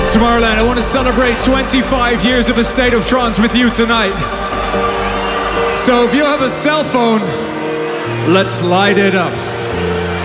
Tomorrowland, I want to celebrate 25 years of A State of Trance with you tonight. So if you have a cell phone, let's light it up.